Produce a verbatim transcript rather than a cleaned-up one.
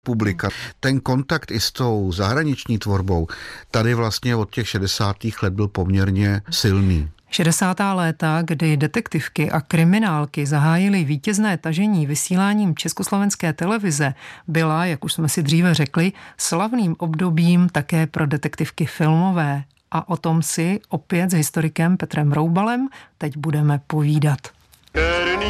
publika. Ten kontakt i s tou zahraniční tvorbou tady vlastně od těch šedesátých let byl poměrně silný. šedesátá léta, kdy detektivky a kriminálky zahájily vítězné tažení vysíláním československé televize, byla, jak už jsme si dříve řekli, slavným obdobím také pro detektivky filmové. A o tom si opět s historikem Petrem Roubalem teď budeme povídat.